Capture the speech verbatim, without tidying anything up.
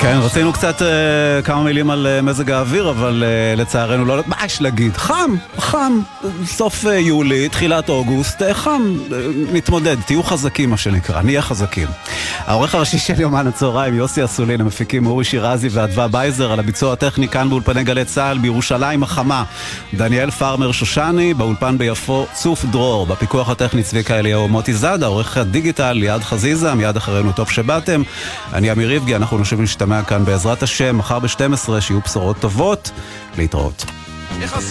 כן, רצינו קצת uh, כמה מילים על uh, מזג האוויר, אבל uh, לצערנו לא... מה יש להגיד? חם, חם. סוף uh, יולי, תחילת אוגוסט, uh, חם. Uh, נתמודד, תהיו חזקים מה שנקרא, נהיה חזקים. העורך הראשי של יומן הצהריים, יוסי אסולין, המפיקים אורי שירזי ועדווה בייזר, על הביצוע הטכני כאן באולפני גלי צהל, בירושלים החמה. דניאל פארמר שושני, באולפן ביפו צוף דרור, בפיקוח הטכני צביקה אליהו מוטי זאדה, עורך הדיגיטל ליד חזיזה, מיד אחרינו טוב שבאתם. אני אמיר ריבגי, אנחנו נשב להשתמע כאן בעזרת השם, מחר ב-שתים עשרה, שיהיו בשורות טובות, להתראות.